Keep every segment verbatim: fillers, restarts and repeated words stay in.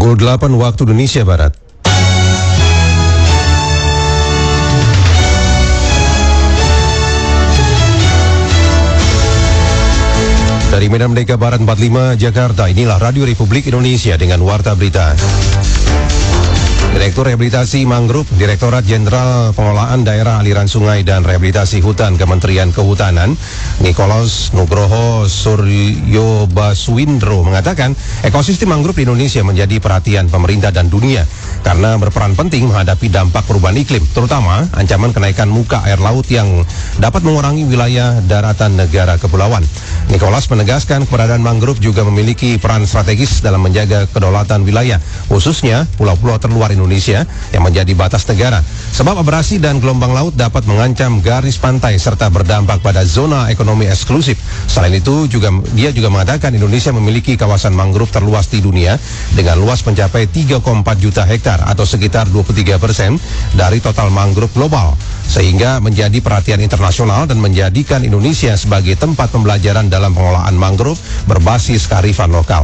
Pukul delapan waktu Indonesia Barat. Dari Medan Merdeka Barat empat puluh lima Jakarta, inilah Radio Republik Indonesia dengan Warta Berita. Direktur Rehabilitasi Mangrove, Direktorat Jenderal Pengelolaan Daerah Aliran Sungai dan Rehabilitasi Hutan Kementerian Kehutanan, Nikolaus Nugroho Suryo Baswindro mengatakan ekosistem mangrove di Indonesia menjadi perhatian pemerintah dan dunia karena berperan penting menghadapi dampak perubahan iklim, terutama ancaman kenaikan muka air laut yang dapat mengurangi wilayah daratan negara kepulauan. Nikolaus menegaskan keberadaan mangrove juga memiliki peran strategis dalam menjaga kedaulatan wilayah, khususnya pulau-pulau terluar Indonesia yang menjadi batas negara. Sebab abrasi dan gelombang laut dapat mengancam garis pantai serta berdampak pada zona ekonomi eksklusif. Selain itu, juga dia juga mengatakan Indonesia memiliki kawasan mangrove terluas di dunia dengan luas mencapai tiga koma empat juta hektar atau sekitar dua puluh tiga persen dari total mangrove global, sehingga menjadi perhatian internasional dan menjadikan Indonesia sebagai tempat pembelajaran dalam pengolahan mangrove berbasis kearifan lokal.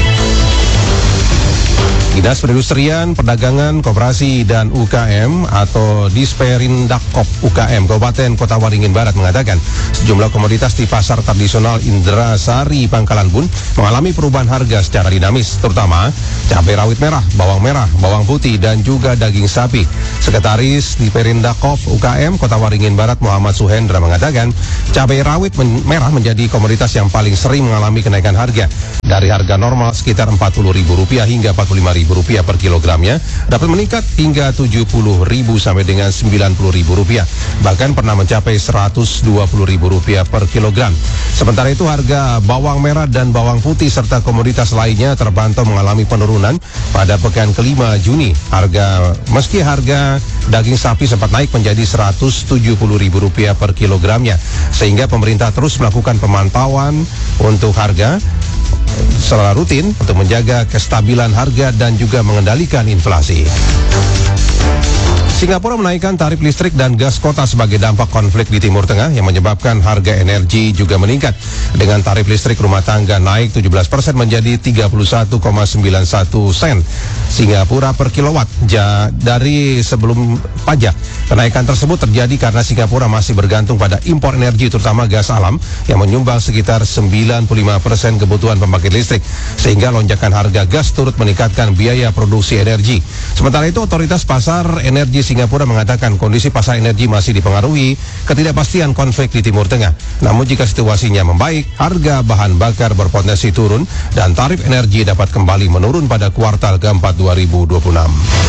Dinas Perindustrian, Perdagangan, Koperasi dan U K M atau Disperindakop U K M Kabupaten Kota Waringin Barat mengatakan sejumlah komoditas di pasar tradisional Indrasari Pangkalan Bun mengalami perubahan harga secara dinamis, terutama cabai rawit merah, bawang merah, bawang putih dan juga daging sapi. Sekretaris Disperindakop U K M Kota Waringin Barat Muhammad Suhendra mengatakan cabai rawit men merah menjadi komoditas yang paling sering mengalami kenaikan harga dari harga normal sekitar empat puluh ribu rupiah hingga empat puluh lima ribu rupiah per kilogramnya dapat meningkat hingga tujuh puluh ribu sampai dengan sembilan puluh ribu rupiah, bahkan pernah mencapai seratus dua puluh ribu rupiah per kilogram. Sementara itu harga bawang merah dan bawang putih serta komoditas lainnya terpantau mengalami penurunan pada pekan kelima Juni. Harga meski harga daging sapi sempat naik menjadi seratus tujuh puluh ribu rupiah per kilogramnya, sehingga pemerintah terus melakukan pemantauan untuk harga secara rutin untuk menjaga kestabilan harga dan juga mengendalikan inflasi. Singapura menaikkan tarif listrik dan gas kota sebagai dampak konflik di Timur Tengah yang menyebabkan harga energi juga meningkat. Dengan tarif listrik rumah tangga naik tujuh belas persen menjadi tiga puluh satu koma sembilan satu sen Singapura per kilowatt ja, dari sebelum pajak. Kenaikan tersebut terjadi karena Singapura masih bergantung pada impor energi terutama gas alam yang menyumbang sekitar sembilan puluh lima persen kebutuhan pembangkit listrik, sehingga lonjakan harga gas turut meningkatkan biaya produksi energi. Sementara itu, otoritas pasar energi Singapura mengatakan kondisi pasar energi masih dipengaruhi ketidakpastian konflik di Timur Tengah. Namun jika situasinya membaik, harga bahan bakar berpotensi turun dan tarif energi dapat kembali menurun pada kuartal keempat dua ribu dua puluh enam.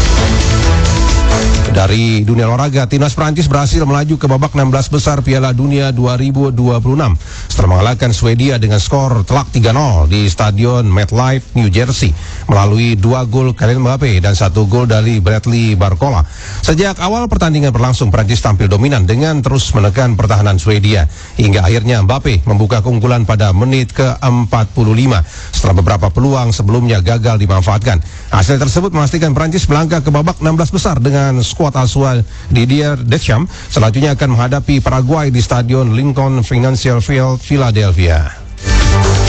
Dari dunia olahraga, timnas Prancis berhasil melaju ke babak enam belas besar Piala Dunia dua ribu dua puluh enam setelah mengalahkan Swedia dengan skor telak tiga nol di Stadion MetLife, New Jersey melalui dua gol Kylian Mbappe dan satu gol dari Bradley Barcola. Sejak awal pertandingan berlangsung, Prancis tampil dominan dengan terus menekan pertahanan Swedia hingga akhirnya Mbappe membuka keunggulan pada menit ke empat puluh lima setelah beberapa peluang sebelumnya gagal dimanfaatkan. Hasil tersebut memastikan Prancis melangkah ke babak enam belas besar dengan skuad asuhan Didier Deschamps. Selanjutnya akan menghadapi Paraguay di Stadion Lincoln Financial Field, Philadelphia.